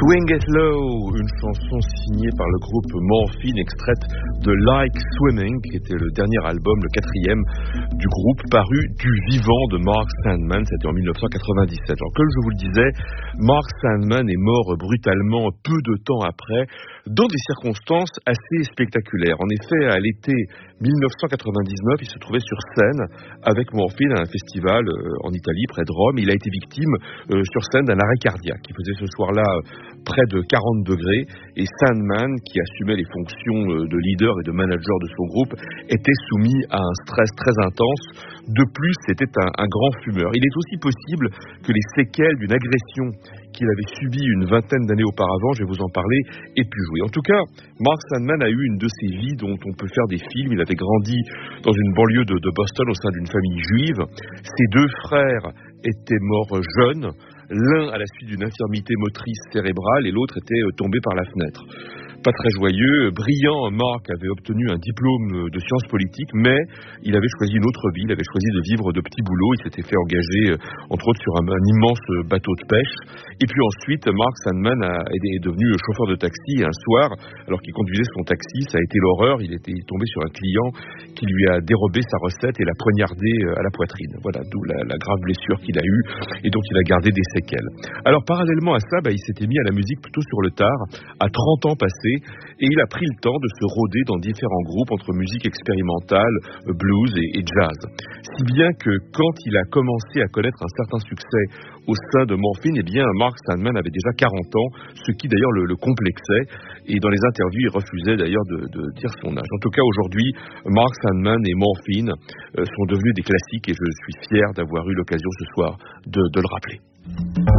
Swing It Low, une chanson signée par le groupe Morphine, extraite de Like Swimming, qui était le dernier album, le quatrième du groupe, paru du vivant de Mark Sandman, c'était en 1997. Alors comme je vous le disais, Mark Sandman est mort brutalement peu de temps après, dans des circonstances assez spectaculaires. En effet, à l'été 1999, il se trouvait sur scène avec Morphine à un festival en Italie, près de Rome. Il a été victime sur scène d'un arrêt cardiaque. Il faisait ce soir-là près de 40 degrés et Sandman, qui assumait les fonctions de leader et de manager de son groupe, était soumis à un stress très intense. De plus, c'était un grand fumeur. Il est aussi possible que les séquelles d'une agression qu'il avait subie une vingtaine d'années auparavant, je vais vous en parler, aient pu jouer. En tout cas, Mark Sandman a eu une de ces vies dont on peut faire des films. Il avait grandi dans une banlieue de Boston au sein d'une famille juive. Ses deux frères étaient morts jeunes. L'un à la suite d'une infirmité motrice cérébrale et l'autre était tombé par la fenêtre. Pas très joyeux, brillant, Mark avait obtenu un diplôme de sciences politiques, mais il avait choisi une autre vie, il avait choisi de vivre de petits boulots, il s'était fait engager, entre autres, sur un immense bateau de pêche. Et puis ensuite, Mark Sandman est devenu chauffeur de taxi, et un soir, alors qu'il conduisait son taxi, ça a été l'horreur, il est tombé sur un client qui lui a dérobé sa recette et l'a poignardé à la poitrine. Voilà, d'où la grave blessure qu'il a eue, et donc il a gardé des séquelles. Alors parallèlement à ça, il s'était mis à la musique plutôt sur le tard, à 30 ans passés, et il a pris le temps de se rôder dans différents groupes entre musique expérimentale, blues et jazz. Si bien que quand il a commencé à connaître un certain succès au sein de Morphine, eh bien Mark Sandman avait déjà 40 ans, ce qui d'ailleurs le complexait, et dans les interviews il refusait d'ailleurs de dire son âge. En tout cas aujourd'hui, Mark Sandman et Morphine sont devenus des classiques et je suis fier d'avoir eu l'occasion ce soir de le rappeler.